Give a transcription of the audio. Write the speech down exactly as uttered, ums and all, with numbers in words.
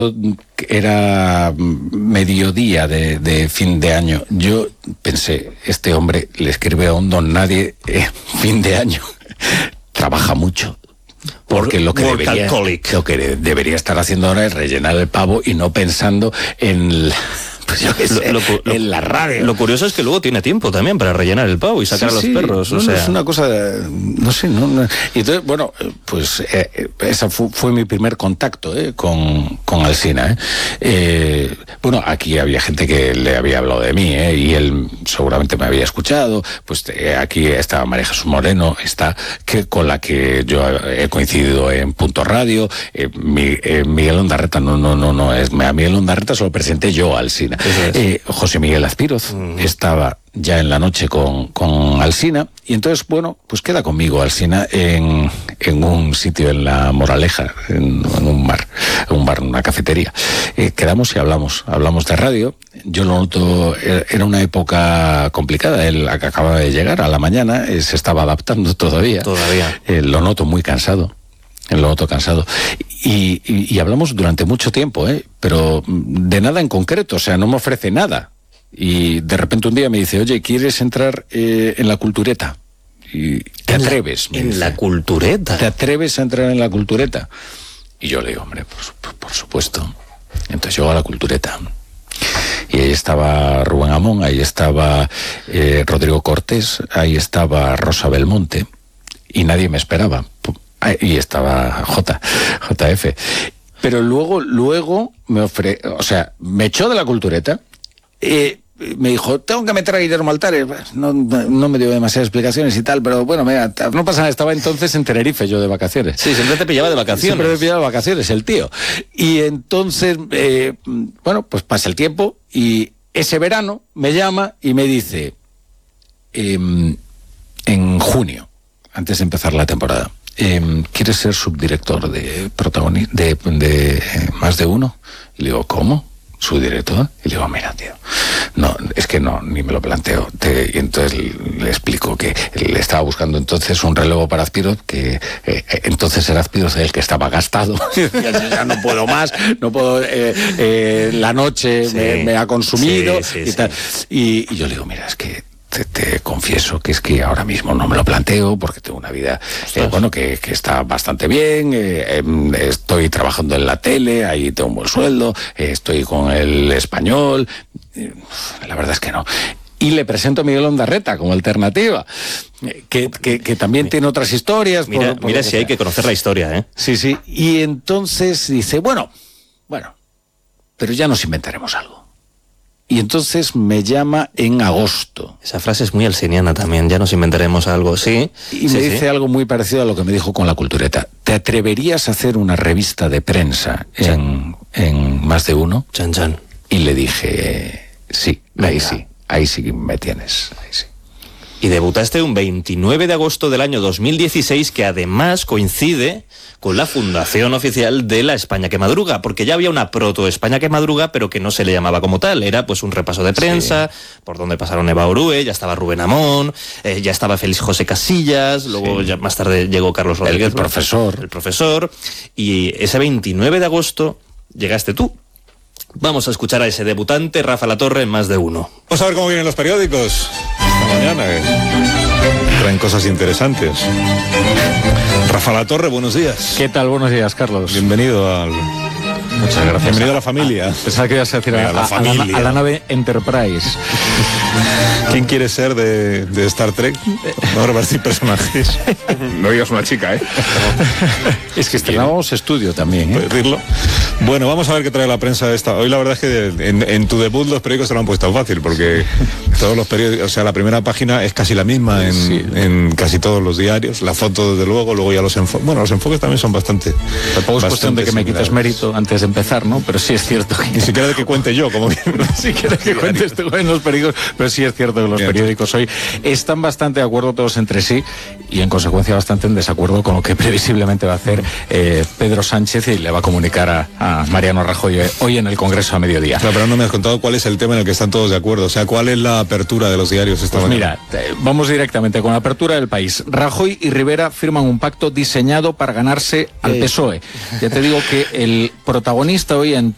Era mediodía de, de fin de año. Yo pensé, este hombre le escribe a un don nadie eh, fin de año. Trabaja mucho. Porque lo que, debería, lo que debería estar haciendo ahora es rellenar el pavo y no pensando en... La, pues yo qué sé, lo, lo, en la radio. Lo curioso es que luego tiene tiempo también para rellenar el pavo y sacar sí, a los sí. perros. No, o no, sea... es una cosa, no sé, no, no. Y entonces, bueno, pues eh, ese fue, fue mi primer contacto eh, con, con Alsina. Eh. Eh, bueno, aquí había gente que le había hablado de mí eh, y él seguramente me había escuchado. Pues eh, aquí está María Jesús Moreno, está que con la que yo he coincidido en Punto Radio. Eh, mi, eh, Miguel Ondarreta, no, no, no, no es. A Miguel Ondarreta se lo presenté yo a Alsina. Eh, José Miguel Azpiroz uh-huh. estaba ya en la noche con, con Alsina y entonces, bueno, pues queda conmigo Alsina en, en un sitio en La Moraleja, en, en un bar, en un bar, una cafetería. Eh, quedamos y hablamos, hablamos de radio. Yo lo noto, era una época complicada, él acababa de llegar a la mañana, eh, se estaba adaptando todavía. Todavía. Eh, lo noto muy cansado. Lo noto cansado. Y, y, y hablamos durante mucho tiempo, ¿eh? Pero de nada en concreto, o sea, no me ofrece nada. Y de repente un día me dice, oye, ¿quieres entrar eh, en la cultureta? Y te ¿En atreves. La, ¿En dice, la cultureta? ¿Te atreves a entrar en la cultureta? Y yo le digo, hombre, por, por supuesto. Entonces yo a la cultureta. Y ahí estaba Rubén Amón, ahí estaba eh, Rodrigo Cortés, ahí estaba Rosa Belmonte, y nadie me esperaba. Y estaba J, J F. Pero luego, luego me ofre, o sea, me echó de la cultureta, eh, me dijo, tengo que meter a Guillermo Altares. No, no me dio demasiadas explicaciones y tal, pero bueno, mira, no pasa nada, estaba entonces en Tenerife yo de vacaciones. Sí, siempre te pillaba de vacaciones. Siempre me pillaba de vacaciones, el tío. Y entonces, eh, bueno, pues pasa el tiempo y ese verano me llama y me dice, eh, en junio, antes de empezar la temporada, Eh, ¿quieres ser subdirector de protagonista de, de eh, Más de Uno? Y le digo, ¿cómo? ¿Subdirector? Y le digo, mira, tío, no, es que no, ni me lo planteo. Te, y entonces le explico que le estaba buscando entonces un relevo para Azpiroz, que eh, entonces era Azpiroz el que estaba gastado. ya, ya no puedo más, no puedo, eh, eh, la noche sí. me, me ha consumido sí, sí, y tal. Sí. Y, y yo le digo, mira, es que Te, te confieso que es que ahora mismo no me lo planteo porque tengo una vida eh, bueno que, que está bastante bien, eh, eh, estoy trabajando en la tele, ahí tengo un buen sueldo, eh, estoy con el Español, eh, la verdad es que no. Y le presento a Miguel Ondarreta como alternativa, eh, que, que, que también tiene otras historias. Mira, por, por mira si hay que conocer la historia, ¿eh? Sí, sí. Y entonces dice, bueno, bueno, pero ya nos inventaremos algo. Y entonces me llama en agosto. Esa frase es muy alsiniana también, ya nos inventaremos algo, ¿sí? Y sí, me sí. dice algo muy parecido a lo que me dijo con la cultureta. ¿Te atreverías a hacer una revista de prensa en, en Más de Uno? Chan, chan. Y le dije, sí, ahí sí, ahí sí me tienes, ahí sí. Y debutaste un veintinueve de agosto del año dos mil dieciséis, que además coincide con la fundación oficial de la España que Madruga, porque ya había una proto España que Madruga, pero que no se le llamaba como tal, era pues un repaso de prensa, sí. por donde pasaron Eva Orue, ya estaba Rubén Amón, eh, ya estaba Félix José Casillas, luego sí. ya más tarde llegó Carlos Rodríguez. El, el profesor. El profesor, y ese veintinueve de agosto llegaste tú. Vamos a escuchar a ese debutante, Rafa Latorre, en Más de Uno. Vamos a ver cómo vienen los periódicos esta mañana, eh. traen cosas interesantes. Rafa Latorre, buenos días. ¿Qué tal? Buenos días, Carlos. Bienvenido al... Muchas gracias. Bienvenido a la familia. Pensaba que ibas a decir a, a, la, a, la, a la nave Enterprise. ¿Quién quiere ser de, de Star Trek? Vamos a repartir personajes. No digas una chica, ¿eh? Es que estrenábamos estudio también, ¿eh? ¿Puedes decirlo? Bueno, vamos a ver qué trae la prensa esta. Hoy la verdad es que en, en tu debut los periódicos se lo han puesto fácil, porque todos los periódicos, o sea, la primera página es casi la misma en, sí. en casi todos los diarios. La foto, desde luego, luego ya los enfoques. Bueno, los enfoques también son bastante. Tampoco es cuestión de que me quites mérito antes de empezar, ¿no? Pero sí es cierto que... Ni siquiera de que cuente yo, como bien. Ni siquiera que cuentes tú en los periódicos, pero sí es cierto que los bien. periódicos hoy están bastante de acuerdo todos entre sí y en consecuencia bastante en desacuerdo con lo que previsiblemente va a hacer eh, Pedro Sánchez y le va a comunicar a, a Mariano Rajoy hoy en el Congreso a mediodía. Claro, pero no me has contado cuál es el tema en el que están todos de acuerdo, o sea, cuál es la apertura de los diarios esta pues mañana. Mira, eh, vamos directamente con la apertura del País. Rajoy y Rivera firman un pacto diseñado para ganarse al P S O E. Ya te digo que el protagonista hoy en